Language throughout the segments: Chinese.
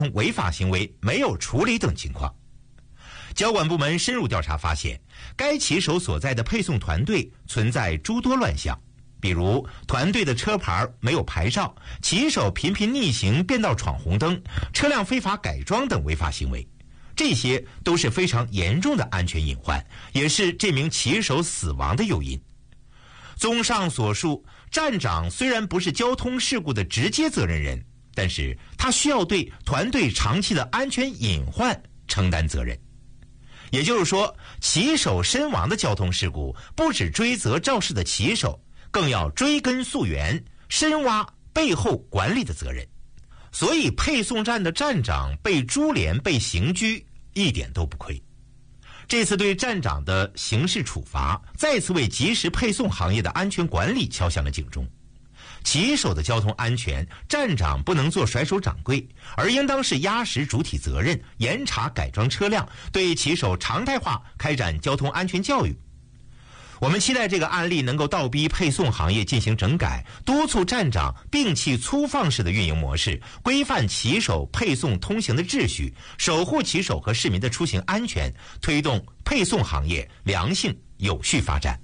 违法行为没有处理等情况。交管部门深入调查发现，该骑手所在的配送团队存在诸多乱象，比如团队的车牌没有牌照，骑手频频逆行变道闯红灯，车辆非法改装等违法行为。这些都是非常严重的安全隐患，也是这名骑手死亡的诱因。综上所述，站长虽然不是交通事故的直接责任人，但是他需要对团队长期的安全隐患承担责任。也就是说，骑手身亡的交通事故不只追责肇事的骑手，更要追根溯源，深挖背后管理的责任。所以配送站的站长被株连被刑拘一点都不亏。这次对站长的刑事处罚再次为及时配送行业的安全管理敲响了警钟。骑手的交通安全，站长不能做甩手掌柜，而应当是压实主体责任，严查改装车辆，对骑手常态化开展交通安全教育。我们期待这个案例能够倒逼配送行业进行整改，督促站长摒弃粗放式的运营模式，规范骑手配送通行的秩序，守护骑手和市民的出行安全，推动配送行业良性有序发展。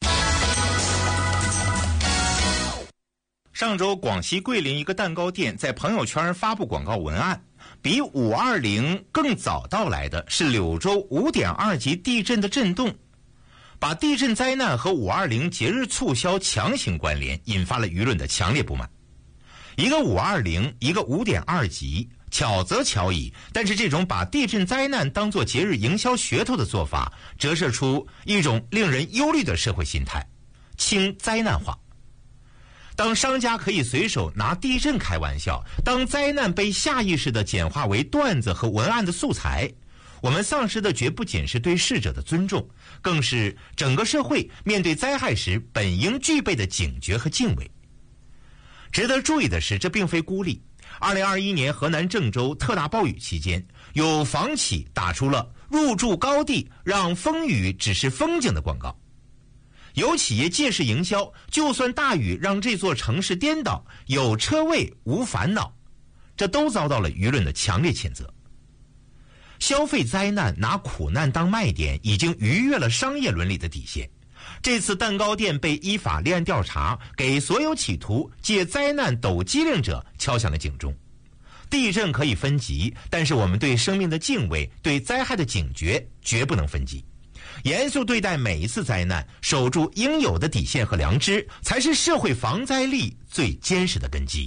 上周，广西桂林一个蛋糕店在朋友圈发布广告文案，比520更早到来的是柳州5.2级地震的震动，把地震灾难和520节日促销强行关联，引发了舆论的强烈不满。一个520，一个5.2级，巧则巧矣，但是这种把地震灾难当作节日营销噱头的做法，折射出一种令人忧虑的社会心态，轻灾难化。当商家可以随手拿地震开玩笑，当灾难被下意识地简化为段子和文案的素材，我们丧失的绝不仅是对逝者的尊重，更是整个社会面对灾害时本应具备的警觉和敬畏。值得注意的是，这并非孤立。2021年河南郑州特大暴雨期间，有房企打出了入住高地让风雨只是风景的广告。有企业借势营销，就算大雨让这座城市颠倒，有车位无烦恼，这都遭到了舆论的强烈谴责。消费灾难拿苦难当卖点，已经逾越了商业伦理的底线。这次蛋糕店被依法立案调查，给所有企图借灾难抖机灵者敲响了警钟。地震可以分级，但是我们对生命的敬畏，对灾害的警觉绝不能分级。严肃对待每一次灾难，守住应有的底线和良知，才是社会防灾力最坚实的根基。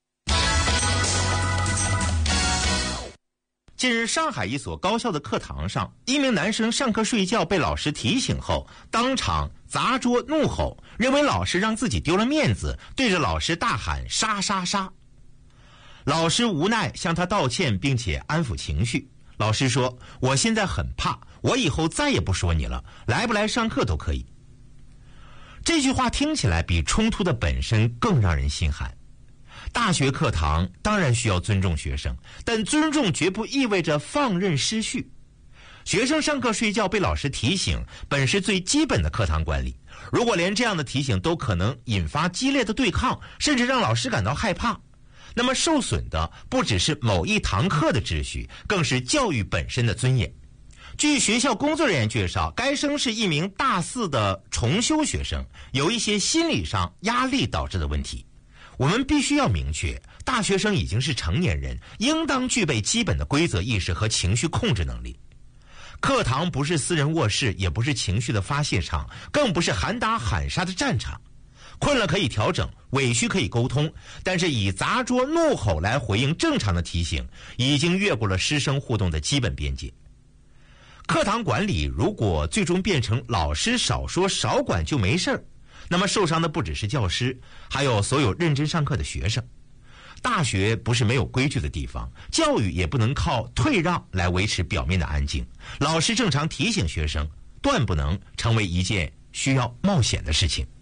近日，上海一所高校的课堂上，一名男生上课睡觉被老师提醒后，当场砸桌怒吼，认为老师让自己丢了面子，对着老师大喊杀杀杀。老师无奈向他道歉，并且安抚情绪。老师说，我现在很怕，我以后再也不说你了，来不来上课都可以。这句话听起来比冲突的本身更让人心寒。大学课堂当然需要尊重学生，但尊重绝不意味着放任失序。学生上课睡觉被老师提醒，本是最基本的课堂管理，如果连这样的提醒都可能引发激烈的对抗，甚至让老师感到害怕，那么受损的不只是某一堂课的秩序，更是教育本身的尊严。据学校工作人员介绍，该生是一名大4的重修学生，有一些心理上压力导致的问题。我们必须要明确，大学生已经是成年人，应当具备基本的规则意识和情绪控制能力。课堂不是私人卧室，也不是情绪的发泄场，更不是喊打喊杀的战场。困了可以调整，委屈可以沟通，但是以砸桌怒吼来回应正常的提醒，已经越过了师生互动的基本边界。课堂管理如果最终变成老师少说少管就没事儿，那么受伤的不只是教师，还有所有认真上课的学生。大学不是没有规矩的地方，教育也不能靠退让来维持表面的安静。老师正常提醒学生，断不能成为一件需要冒险的事情。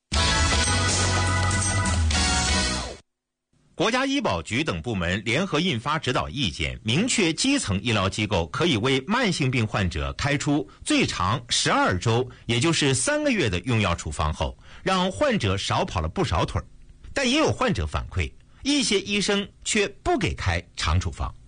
国家医保局等部门联合印发指导意见，明确基层医疗机构可以为慢性病患者开出最长12周，也就是3个月的用药处方后，让患者少跑了不少腿。但也有患者反馈，一些医生却不给开长处方。